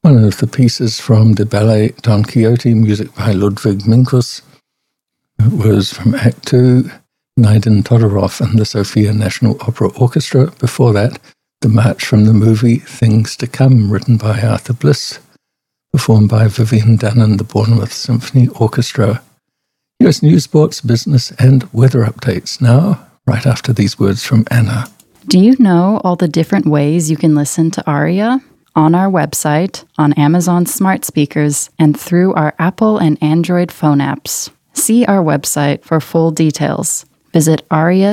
one of the pieces from the ballet Don Quixote, music by Ludwig Minkus. It was from Act 2, Naiden Todorov and the Sofia National Opera Orchestra. Before that, the march from the movie Things to Come, written by Arthur Bliss, performed by Vivian Dunn and the Bournemouth Symphony Orchestra. US news, sports, business, and weather updates now, right after these words from Anna. Do you know all the different ways you can listen to ARIA? On our website, on Amazon smart speakers, and through our Apple and Android phone apps. See our website for full details. Visit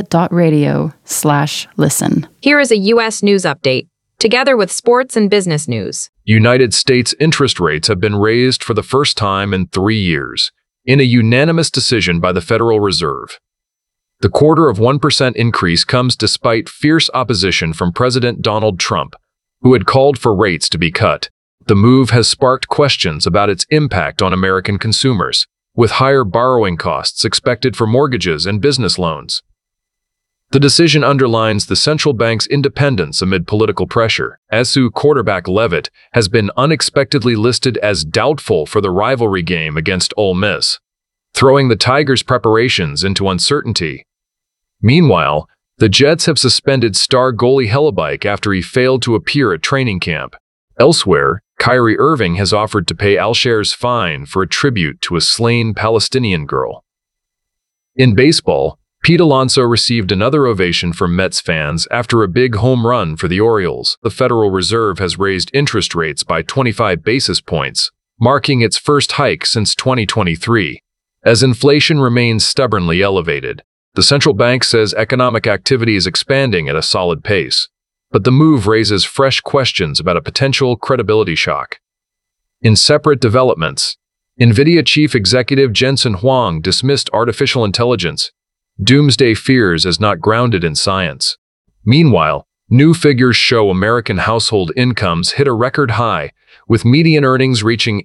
aria.radio/listen. Here is a U.S. news update, together with sports and business news. United States interest rates have been raised for the first time in 3 years, in a unanimous decision by the Federal Reserve. The 0.25% increase comes despite fierce opposition from President Donald Trump, who had called for rates to be cut. The move has sparked questions about its impact on American consumers, with higher borrowing costs expected for mortgages and business loans. The decision underlines the central bank's independence amid political pressure. SU quarterback Leavitt has been unexpectedly listed as doubtful for the rivalry game against Ole Miss, throwing the Tigers' preparations into uncertainty. Meanwhile, the Jets have suspended star goalie Hellebuyck after he failed to appear at training camp. Elsewhere, Kyrie Irving has offered to pay Alshair's fine for a tribute to a slain Palestinian girl. In baseball, Pete Alonso received another ovation from Mets fans after a big home run for the Orioles. The Federal Reserve has raised interest rates by 25 basis points, marking its first hike since 2023. As inflation remains stubbornly elevated, the central bank says economic activity is expanding at a solid pace, but the move raises fresh questions about a potential credibility shock. In separate developments, NVIDIA chief executive Jensen Huang dismissed artificial intelligence doomsday fears as not grounded in science. Meanwhile, new figures show American household incomes hit a record high, with median earnings reaching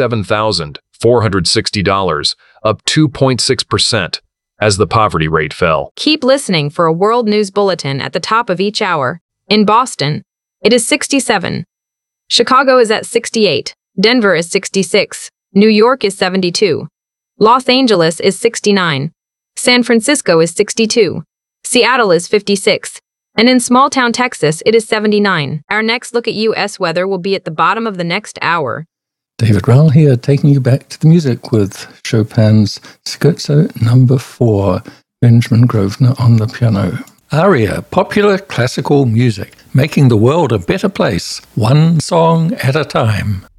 $87,460, up 2.6%, as the poverty rate fell. Keep listening for a world news bulletin at the top of each hour. In Boston, it is 67. Chicago is at 68. Denver is 66. New York is 72. Los Angeles is 69. San Francisco is 62. Seattle is 56. And in small-town Texas, it is 79. Our next look at U.S. weather will be at the bottom of the next hour. David Rowell here, taking you back to the music with Chopin's Scherzo No. 4, Benjamin Grosvenor on the piano. ARIA, popular classical music, making the world a better place, one song at a time.